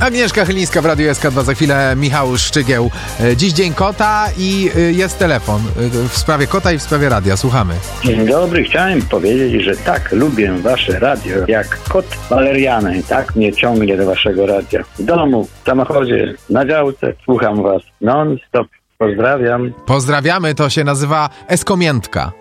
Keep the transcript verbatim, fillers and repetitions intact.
Agnieszka Chylińska w Radiu S K dwa, za chwilę Michał Szczygieł. Dziś Dzień Kota i jest telefon w sprawie kota i w sprawie radia. Słuchamy. Dzień dobry, chciałem powiedzieć, że tak, lubię wasze radio, jak kot waleriany. Tak mnie ciągnie do waszego radia. W domu, w samochodzie, na działce, słucham was non-stop. Pozdrawiam. Pozdrawiamy, to się nazywa Eskomiętka.